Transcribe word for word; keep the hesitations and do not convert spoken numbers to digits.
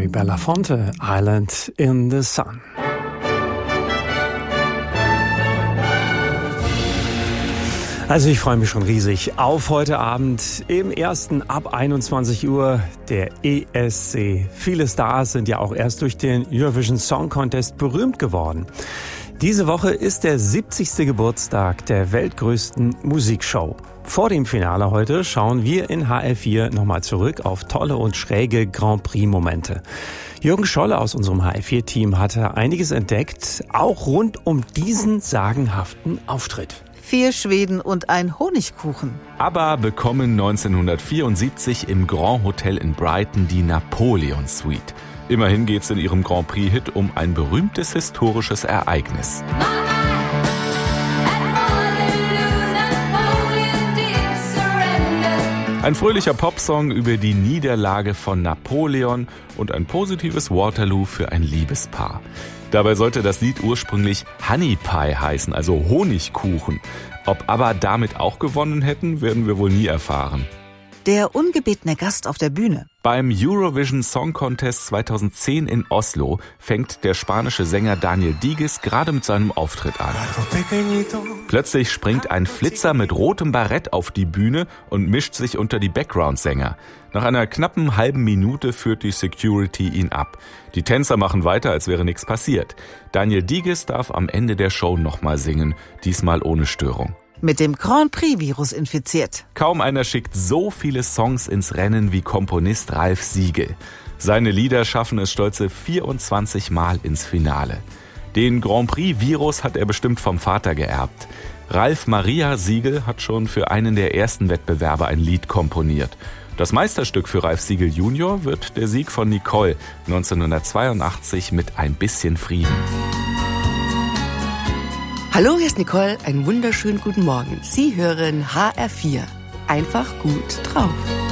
Belafonte, Island in the Sun. Also ich freue mich schon riesig auf heute Abend im ersten ab einundzwanzig Uhr der E S C. Viele Stars sind ja auch erst durch den Eurovision Song Contest berühmt geworden. Diese Woche ist der siebzigste Geburtstag der weltgrößten Musikshow. Vor dem Finale heute schauen wir in H R vier nochmal zurück auf tolle und schräge Grand Prix-Momente. Jürgen Scholle aus unserem H R vier Team hatte einiges entdeckt, auch rund um diesen sagenhaften Auftritt. Vier Schweden und ein Honigkuchen. ABBA bekommen neunzehnhundertvierundsiebzig im Grand Hotel in Brighton die Napoleon Suite. Immerhin geht es in ihrem Grand Prix-Hit um ein berühmtes historisches Ereignis. Ein fröhlicher Popsong über die Niederlage von Napoleon und ein positives Waterloo für ein Liebespaar. Dabei sollte das Lied ursprünglich Honey Pie heißen, also Honigkuchen. Ob ABBA damit auch gewonnen hätten, werden wir wohl nie erfahren. Der ungebetene Gast auf der Bühne. Beim Eurovision Song Contest zweitausendzehn in Oslo fängt der spanische Sänger Daniel Digges gerade mit seinem Auftritt an. Plötzlich springt ein Flitzer mit rotem Barett auf die Bühne und mischt sich unter die Background-Sänger. Nach einer knappen halben Minute führt die Security ihn ab. Die Tänzer machen weiter, als wäre nichts passiert. Daniel Digges darf am Ende der Show nochmal singen, diesmal ohne Störung. Mit dem Grand Prix-Virus infiziert. Kaum einer schickt so viele Songs ins Rennen wie Komponist Ralf Siegel. Seine Lieder schaffen es stolze vierundzwanzig Mal ins Finale. Den Grand Prix-Virus hat er bestimmt vom Vater geerbt. Ralf Maria Siegel hat schon für einen der ersten Wettbewerbe ein Lied komponiert. Das Meisterstück für Ralf Siegel Junior wird der Sieg von Nicole neunzehnhundertzweiundachtzig mit Ein bisschen Frieden. Hallo, hier ist Nicole. Einen wunderschönen guten Morgen. Sie hören H R vier. Einfach gut drauf.